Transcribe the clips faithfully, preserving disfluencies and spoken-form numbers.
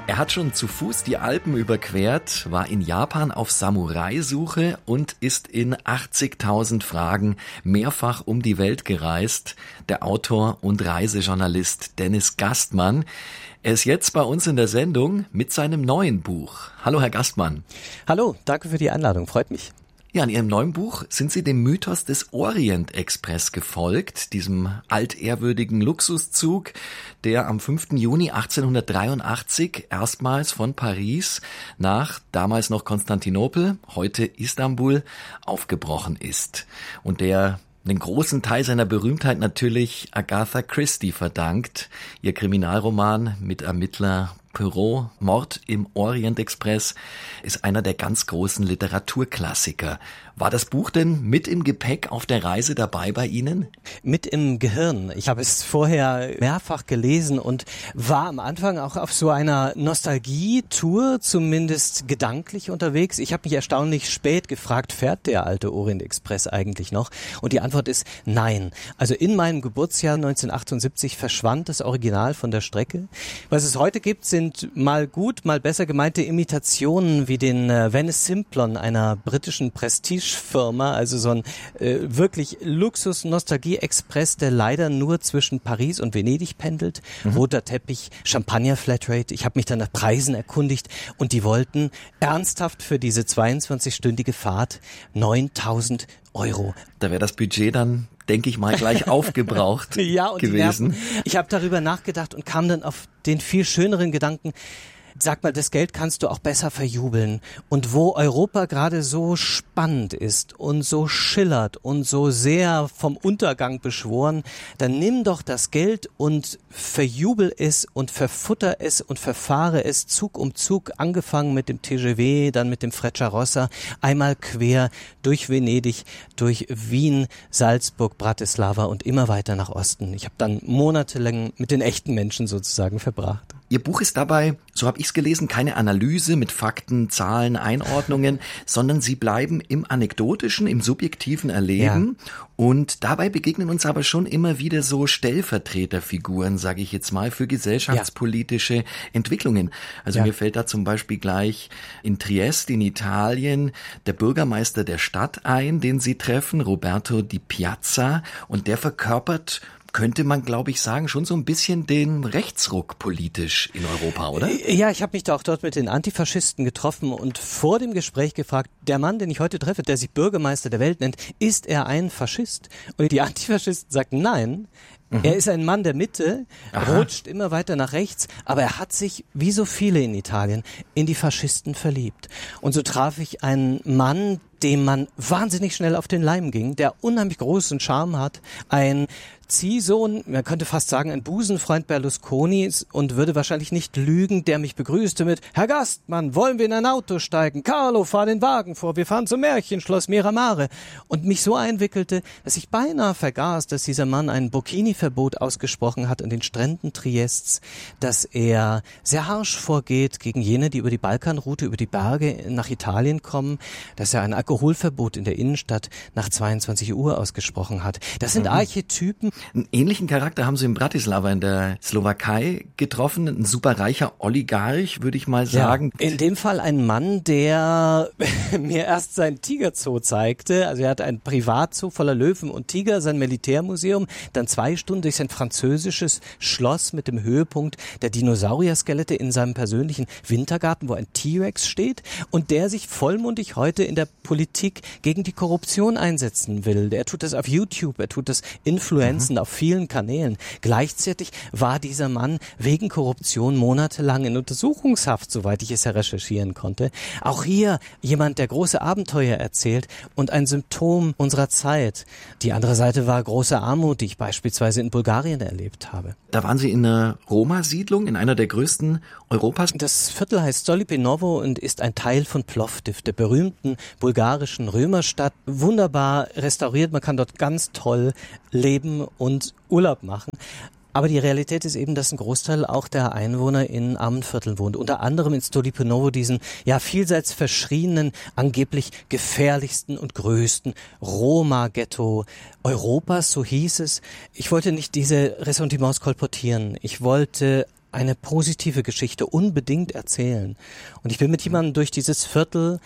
Er hat schon zu Fuß die Alpen überquert, war in Japan auf Samurai-Suche und ist in achtzigtausend Fragen mehrfach um die Welt gereist. Der Autor und Reisejournalist Dennis Gastmann. Er ist jetzt bei uns in der Sendung mit seinem neuen Buch. Hallo, Herr Gastmann. Hallo, danke für die Einladung, freut mich. Ja, in Ihrem neuen Buch sind Sie dem Mythos des Orient-Express gefolgt, diesem altehrwürdigen Luxuszug, der am fünften Juni achtzehnhundertdreiundachtzig erstmals von Paris nach damals noch Konstantinopel, heute Istanbul, aufgebrochen ist und der einen großen Teil seiner Berühmtheit natürlich Agatha Christie verdankt. Ihr Kriminalroman mit Ermittler Poirot, Mord im Orient Express, ist einer der ganz großen Literaturklassiker. War das Buch denn mit im Gepäck auf der Reise dabei bei Ihnen? Mit im Gehirn. Ich habe es vorher mehrfach gelesen und war am Anfang auch auf so einer Nostalgie-Tour, zumindest gedanklich unterwegs. Ich habe mich erstaunlich spät gefragt, fährt der alte Orient Express eigentlich noch? Und die Antwort ist nein. Also in meinem Geburtsjahr neunzehnhundertachtundsiebzig verschwand das Original von der Strecke. Was es heute gibt, sind mal gut, mal besser gemeinte Imitationen wie den äh, Venice Simplon, einer britischen Prestigefirma, also so ein äh, wirklich Luxus-Nostalgie-Express, der leider nur zwischen Paris und Venedig pendelt. Mhm. Roter Teppich, Champagner-Flatrate. Ich habe mich dann nach Preisen erkundigt und die wollten ernsthaft für diese zweiundzwanzigstündige Fahrt neuntausend Euro. Da wäre das Budget dann, denke ich mal, gleich aufgebraucht ja, und gewesen. Ich habe darüber nachgedacht und kam dann auf den viel schöneren Gedanken, sag mal, das Geld kannst du auch besser verjubeln. Und wo Europa gerade so spannend ist und so schillert und so sehr vom Untergang beschworen, dann nimm doch das Geld und verjubel es und verfutter es und verfahre es Zug um Zug, angefangen mit dem T G V, dann mit dem Frecciarossa, einmal quer durch Venedig, durch Wien, Salzburg, Bratislava und immer weiter nach Osten. Ich habe dann monatelang mit den echten Menschen sozusagen verbracht. Ihr Buch ist dabei, so habe ich es gelesen, keine Analyse mit Fakten, Zahlen, Einordnungen, sondern Sie bleiben im Anekdotischen, im subjektiven Erleben. Ja. Und dabei begegnen uns aber schon immer wieder so Stellvertreterfiguren, sage ich jetzt mal, für gesellschaftspolitische ja. Entwicklungen. Also ja. mir fällt da zum Beispiel gleich in Triest in Italien der Bürgermeister der Stadt ein, den Sie treffen, Roberto Di Piazza, und der verkörpert, könnte man, glaube ich, sagen, schon so ein bisschen den Rechtsruck politisch in Europa, oder? Ja, ich habe mich da auch dort mit den Antifaschisten getroffen und vor dem Gespräch gefragt, der Mann, den ich heute treffe, der sich Bürgermeister der Welt nennt, ist er ein Faschist? Und die Antifaschisten sagten nein. Mhm. Er ist ein Mann der Mitte, Aha. rutscht immer weiter nach rechts, aber er hat sich, wie so viele in Italien, in die Faschisten verliebt. Und so traf ich einen Mann, dem man wahnsinnig schnell auf den Leim ging, der unheimlich großen Charme hat, ein Ziehsohn, man könnte fast sagen, ein Busenfreund Berlusconis und würde wahrscheinlich nicht lügen, der mich begrüßte mit: Herr Gastmann, wollen wir in ein Auto steigen? Carlo, fahr den Wagen vor, wir fahren zum Märchenschloss Miramare. Und mich so einwickelte, dass ich beinahe vergaß, dass dieser Mann ein Burkini-Verbot ausgesprochen hat an den Stränden Triests, dass er sehr harsch vorgeht gegen jene, die über die Balkanroute, über die Berge nach Italien kommen, dass er ein Alkoholverbot in der Innenstadt nach zweiundzwanzig Uhr ausgesprochen hat. Das sind mhm. Archetypen. Einen ähnlichen Charakter haben Sie in Bratislava in der Slowakei getroffen. Ein superreicher Oligarch, würde ich mal sagen. Ja, in dem Fall ein Mann, der mir erst sein Tigerzoo zeigte. Also er hat ein Privatzoo voller Löwen und Tiger, sein Militärmuseum, dann zwei Stunden durch sein französisches Schloss mit dem Höhepunkt der Dinosaurier-Skelette in seinem persönlichen Wintergarten, wo ein T-Rex steht und der sich vollmundig heute in der Politik gegen die Korruption einsetzen will. Er tut das auf YouTube, er tut das Influenzen mhm. auf vielen Kanälen. Gleichzeitig war dieser Mann wegen Korruption monatelang in Untersuchungshaft, soweit ich es ja recherchieren konnte. Auch hier jemand, der große Abenteuer erzählt und ein Symptom unserer Zeit. Die andere Seite war große Armut, die ich beispielsweise in Bulgarien erlebt habe. Da waren Sie in einer Roma-Siedlung, in einer der größten Europas. Das Viertel heißt Stolipinovo und ist ein Teil von Plovdiv, der berühmten bulgarischen Römerstadt. Wunderbar restauriert, man kann dort ganz toll leben und Urlaub machen. Aber die Realität ist eben, dass ein Großteil auch der Einwohner in armen Vierteln wohnt. Unter anderem in Stolipinovo, diesen ja vielseits verschrienen, angeblich gefährlichsten und größten Roma-Ghetto Europas, so hieß es. Ich wollte nicht diese Ressentiments kolportieren. Ich wollte eine positive Geschichte unbedingt erzählen. Und ich bin mit jemandem durch dieses Viertel,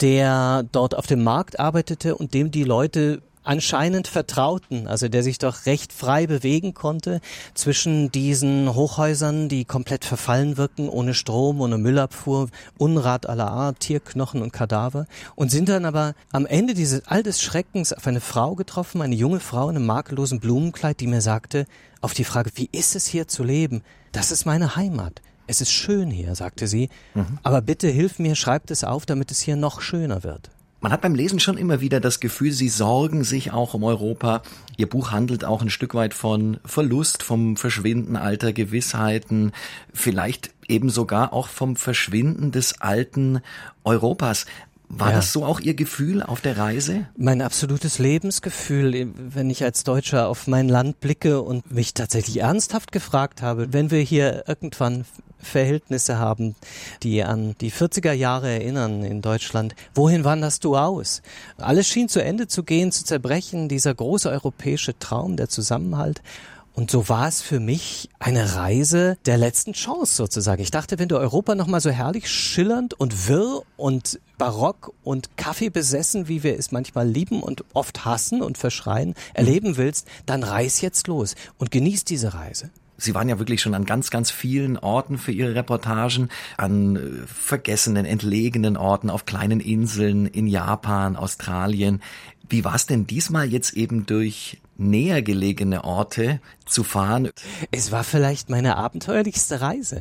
der dort auf dem Markt arbeitete und dem die Leute anscheinend vertrauten, also der sich doch recht frei bewegen konnte zwischen diesen Hochhäusern, die komplett verfallen wirken, ohne Strom, ohne Müllabfuhr, Unrat aller Art, Tierknochen und Kadaver, und sind dann aber am Ende dieses all des Schreckens auf eine Frau getroffen, eine junge Frau in einem makellosen Blumenkleid, die mir sagte, auf die Frage, wie ist es hier zu leben? Das ist meine Heimat. Es ist schön hier, sagte sie, mhm. aber bitte hilf mir, schreibt es auf, damit es hier noch schöner wird. Man hat beim Lesen schon immer wieder das Gefühl, Sie sorgen sich auch um Europa. Ihr Buch handelt auch ein Stück weit von Verlust, vom Verschwinden alter Gewissheiten, vielleicht eben sogar auch vom Verschwinden des alten Europas. War ja. das so auch Ihr Gefühl auf der Reise? Mein absolutes Lebensgefühl, wenn ich als Deutscher auf mein Land blicke und mich tatsächlich ernsthaft gefragt habe, wenn wir hier irgendwann Verhältnisse haben, die an die vierziger Jahre erinnern in Deutschland, wohin wanderst du aus? Alles schien zu Ende zu gehen, zu zerbrechen, dieser große europäische Traum, der Zusammenhalt. Und so war es für mich eine Reise der letzten Chance sozusagen. Ich dachte, wenn du Europa nochmal so herrlich schillernd und wirr und barock und kaffeebesessen, wie wir es manchmal lieben und oft hassen und verschreien, erleben willst, dann reis jetzt los und genieß diese Reise. Sie waren ja wirklich schon an ganz, ganz vielen Orten für Ihre Reportagen, an äh, vergessenen, entlegenen Orten, auf kleinen Inseln, in Japan, Australien. Wie war es denn diesmal jetzt eben durch näher gelegene Orte zu fahren? Es war vielleicht meine abenteuerlichste Reise.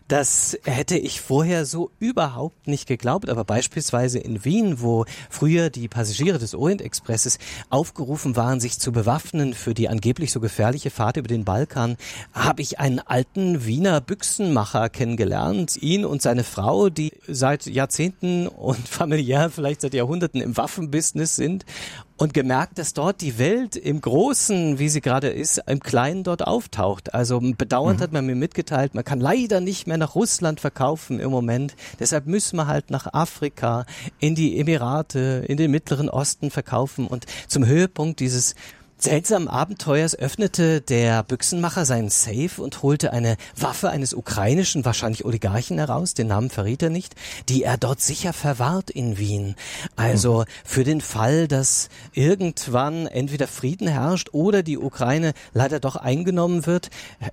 Das hätte ich vorher so überhaupt nicht geglaubt, aber beispielsweise in Wien, wo früher die Passagiere des Orient-Expresses aufgerufen waren, sich zu bewaffnen für die angeblich so gefährliche Fahrt über den Balkan, habe ich einen alten Wiener Büchsenmacher kennengelernt, ihn und seine Frau, die seit Jahrzehnten und familiär vielleicht seit Jahrhunderten im Waffenbusiness sind, und gemerkt, dass dort die Welt im Großen, wie sie gerade ist, im Kleinen dort auftaucht. Also bedauernd mhm. hat man mir mitgeteilt, man kann leider nicht mehr nach Russland verkaufen im Moment. Deshalb müssen wir halt nach Afrika, in die Emirate, in den Mittleren Osten verkaufen. Und zum Höhepunkt dieses seltsamen Abenteuers öffnete der Büchsenmacher seinen Safe und holte eine Waffe eines ukrainischen, wahrscheinlich Oligarchen heraus, den Namen verriet er nicht, die er dort sicher verwahrt in Wien. Also für den Fall, dass irgendwann entweder Frieden herrscht oder die Ukraine leider doch eingenommen wird,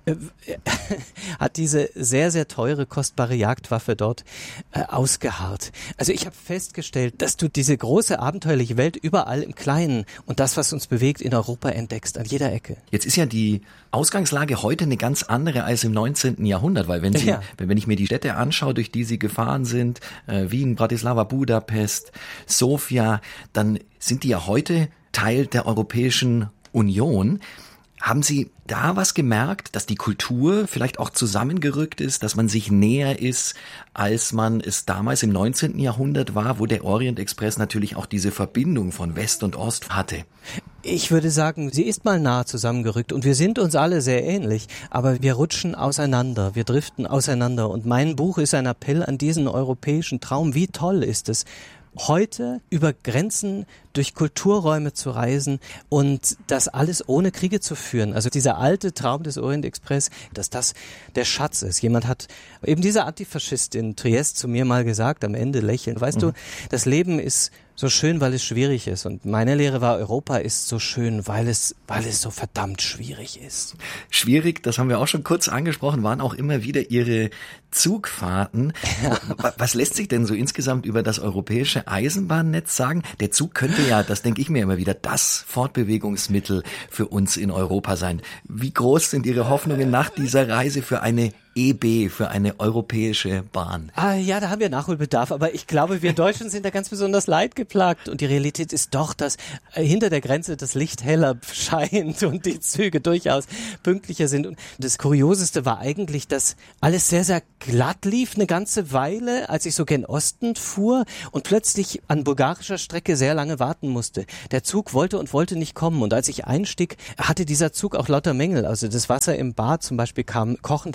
hat diese sehr, sehr teure, kostbare Jagdwaffe dort äh, ausgeharrt. Also ich habe festgestellt, dass du diese große, abenteuerliche Welt überall im Kleinen und das, was uns bewegt, in Europa entdeckst, an jeder Ecke. Jetzt ist ja die Ausgangslage heute eine ganz andere als im neunzehnten Jahrhundert, weil wenn Sie, ja. wenn ich mir die Städte anschaue, durch die Sie gefahren sind, äh, Wien, Bratislava, Budapest, Sofia, dann sind die ja heute Teil der Europäischen Union. Haben Sie da was gemerkt, dass die Kultur vielleicht auch zusammengerückt ist, dass man sich näher ist, als man es damals im neunzehnten Jahrhundert war, wo der Orient Express natürlich auch diese Verbindung von West und Ost hatte? Ich würde sagen, sie ist mal nah zusammengerückt und wir sind uns alle sehr ähnlich, aber wir rutschen auseinander, wir driften auseinander und mein Buch ist ein Appell an diesen europäischen Traum. Wie toll ist es, heute über Grenzen durch Kulturräume zu reisen und das alles ohne Kriege zu führen. Also dieser alte Traum des Orient Express, dass das der Schatz ist. Jemand hat, eben dieser Antifaschist in Triest zu mir mal gesagt, am Ende lächelnd, weißt mhm. du, das Leben ist so schön, weil es schwierig ist. Und meine Lehre war, Europa ist so schön, weil es, weil es so verdammt schwierig ist. Schwierig, das haben wir auch schon kurz angesprochen, waren auch immer wieder Ihre Zugfahrten. Ja. Was lässt sich denn so insgesamt über das europäische Eisenbahnnetz sagen? Der Zug könnte ja, das denke ich mir immer wieder, das Fortbewegungsmittel für uns in Europa sein. Wie groß sind Ihre Hoffnungen nach dieser Reise für eine E B, für eine europäische Bahn? Ah ja, da haben wir Nachholbedarf, aber ich glaube, wir Deutschen sind da ganz besonders leidgeplagt und die Realität ist doch, dass hinter der Grenze das Licht heller scheint und die Züge durchaus pünktlicher sind. Und das Kurioseste war eigentlich, dass alles sehr, sehr glatt lief eine ganze Weile, als ich so gen Osten fuhr und plötzlich an bulgarischer Strecke sehr lange warten musste. Der Zug wollte und wollte nicht kommen und als ich einstieg, hatte dieser Zug auch lauter Mängel. Also das Wasser im Bad zum Beispiel kam kochend heiß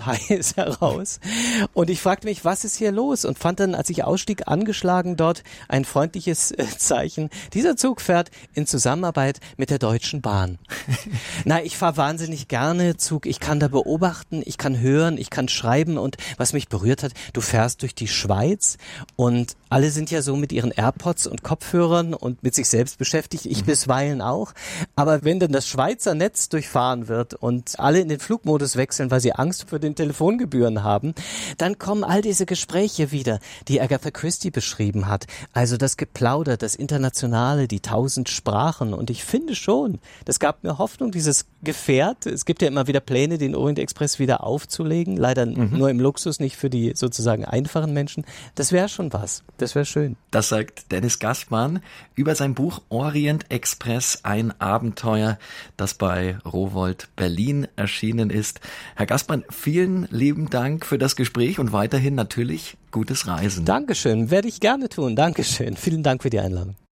Bus heraus. Und ich fragte mich, was ist hier los? Und fand dann, als ich ausstieg, angeschlagen dort ein freundliches äh, Zeichen. Dieser Zug fährt in Zusammenarbeit mit der Deutschen Bahn. Na, ich fahre wahnsinnig gerne Zug. Ich kann da beobachten, ich kann hören, ich kann schreiben. Und was mich berührt hat, du fährst durch die Schweiz und alle sind ja so mit ihren AirPods und Kopfhörern und mit sich selbst beschäftigt. Ich mhm. bisweilen auch. Aber wenn dann das Schweizer Netz durchfahren wird und alle in den Flugmodus wechseln, weil sie Angst vor den Telefongebühren haben, dann kommen all diese Gespräche wieder, die Agatha Christie beschrieben hat. Also das Geplauder, das Internationale, die tausend Sprachen. Und ich finde schon, das gab mir Hoffnung, dieses Gefährt. Es gibt ja immer wieder Pläne, den Orient Express wieder aufzulegen. Leider mhm. nur im Luxus, nicht für die sozusagen einfachen Menschen. Das wäre schon was. Das wäre schön. Das sagt Dennis Gassmann über sein Buch Orient Express, ein Abenteuer, das bei Rowohlt Berlin erschienen ist. Herr Gassmann, vielen lieben Dank für das Gespräch und weiterhin natürlich gutes Reisen. Dankeschön, werde ich gerne tun. Dankeschön. Vielen Dank für die Einladung.